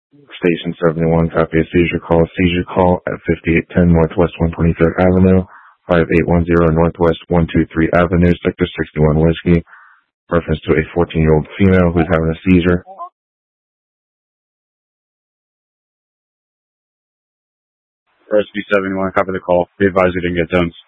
Station 71, copy a seizure call. Seizure call at 5810 Northwest 123rd Avenue, 5810 Northwest 123 Avenue, Sector 61 Whiskey. Reference to a 14-year-old female who's having a seizure. Rescue 71, copy the call. Be advised you didn't get done.